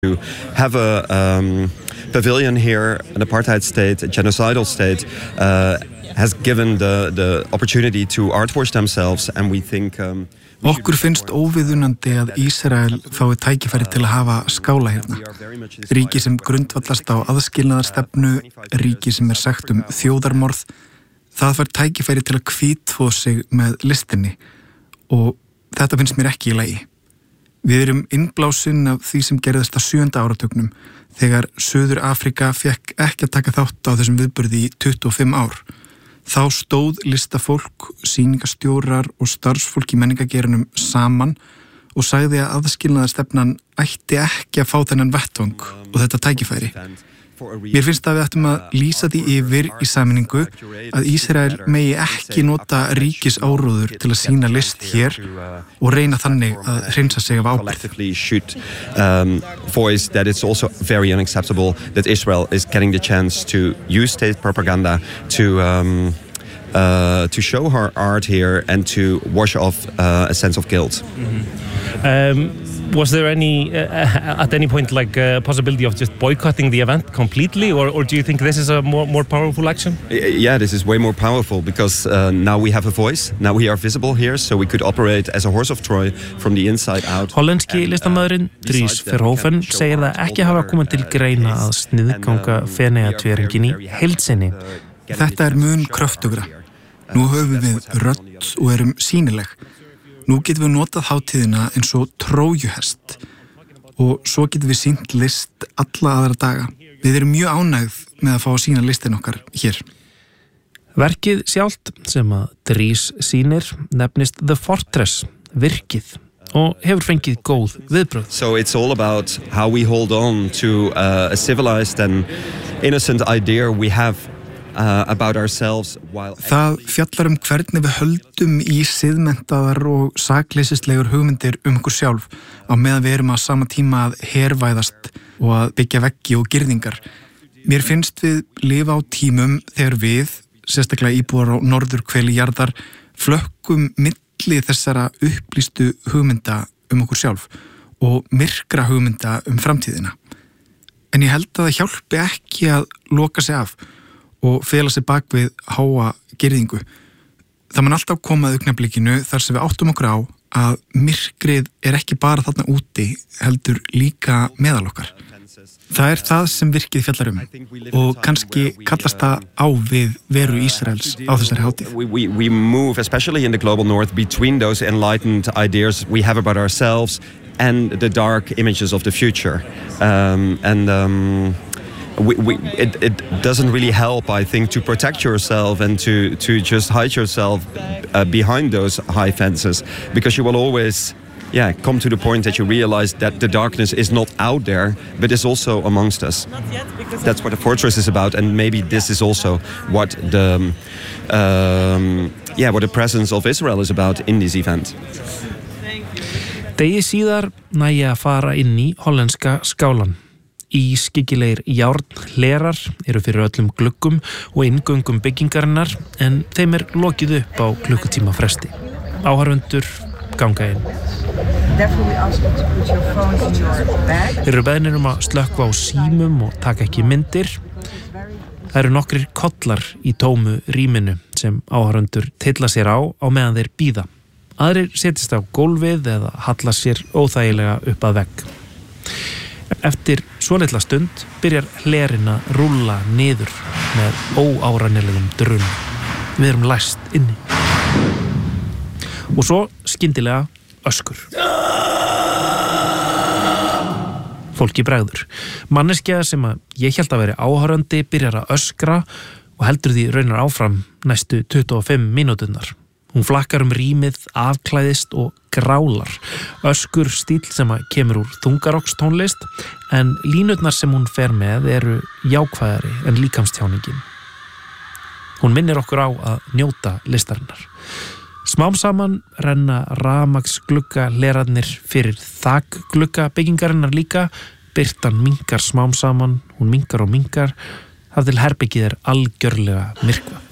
To have a pavilion here, an apartheid state, a genocidal state, has given the opportunity to artwash themselves, and we think... Okkur finnst óviðunandi að Ísrael fái tækifæri til að hafa skála hérna. Ríki sem grundvallast á aðskilnaðarstefnu, ríki sem sagt þjóðarmorð, það fær tækifæri til að hvítþvo sig með listinni og þetta finnst mér ekki í lagi. Við erum innblásin af því sem gerðist á 7. áratugnum þegar Suður Afrika fekk ekki að taka þátt á þessum viðburði í 25 ár. Þá stóð listafólk, sýningastjórar og starfsfólk í menningageiranum saman og sagði að aðskilnaðarstefnan ætti ekki að fá þennan vettvang og þetta tækifæri. Mér finnst að við ættum að lýsa því yfir í sameiningu að Ísrael megi ekki nota ríkisáróður til að sýna list hér og reyna þannig að hreinsa sig af ábyrgð. Voice that it's also very unacceptable that Israel is getting the chance to use state propaganda to show her art here and to wash off a sense of guilt. Was there any, at any point, like a possibility of just boycotting the event completely, or do you think this is a more powerful action? Yeah, this is way more powerful because now we have a voice, now we are visible here, so we could operate as a horse of Troy from the inside out. Hollenski listamaðurinn Dries Verhoeven segir það ekki hafa komið til greina að sniðganga Feneyjatvíæringinn í heild sinni. Þetta mun kröftugra. Nú höfum við rödd og erum sýnileg. Nú getum við notað hátíðina eins og trójuhest og svo getum við sýnt list alla aðra daga. Við erum mjög ánægð með að fá að sýna listin okkar hér. Verkið sjálft sem að Dries sýnir nefnist The Fortress, virkið, og hefur fengið góð viðbrögð. So it's all about how we hold on to a civilized and innocent idea we have about ourselves while... Það fjallar hvernig við höldum í siðmenntaðar og sakleysislegur hugmyndir okkur sjálf á meðan við erum á sama tíma að hervæðast og að byggja veggi og girðingar. Mér finnst við lifa á tímum þegar við, sérstaklega íbúar á norðurhveli jarðar, flökkum milli þessara upplýstu hugmynda okkur sjálf og myrkra hugmynda framtíðina. En ég held að það hjálpi ekki að loka sig af og fela sig bak við háa girðingu. Það mun alltaf koma að augnablikinu þar sem við áttum okkur á að myrkrið ekki bara þarna úti, heldur líka meðal okkar. Það það sem virkið fjallar og kannski kallast það á við veru Ísraels á þessari hátíð. We move, especially in the global north, between those enlightened ideas we have about ourselves and the dark images of the future. It doesn't really help, I think, to protect yourself and to just hide yourself behind those high fences, because you will always come to the point that you realize that the darkness is not out there, but is also amongst us. That's what the fortress is about, and maybe this is also what the presence of Israel is about in this event. Degi síðar nægja að fara inn í hollenska skálan. Ískyggilegir járnhlerar eru fyrir öllum gluggum og inngöngum byggingarinnar, en þeim lokið upp á klukkutíma fresti. Áhorfendur ganga inn. Þeir eru beðnir að slökkva á símum og taka ekki myndir. Það eru nokkrir kollar í tómu rýminu sem áhorfendur tylla sér á meðan þeir bíða. Aðrir setjast á gólfið eða halla sér óþægilega upp að vegg. Eftir svolitla stund byrjar hlerinn að rúlla niður með óárænilegum drunum. Við erum læst inni. Og svo skyndilega öskur. Fólki bregður. Manneskja sem ég hélt að veri áhorfandi byrjar að öskra og heldur því raunar áfram næstu 25 mínúturnar. Hún flakkar rýmið, afklæðist og grálar. Öskur stíll sem kemur úr þungarokstónlist, en línurnar sem hún fer með eru jákvæðari en líkamstjáningin. Hún minnir okkur á að njóta listarinnar. Smám saman renna rafmagnsglugga hlerarnir fyrir þakglugga byggingarinnar líka. Birtan minnkar smám saman, hún minnkar og minnkar, þar til herbergið algjörlega myrkva.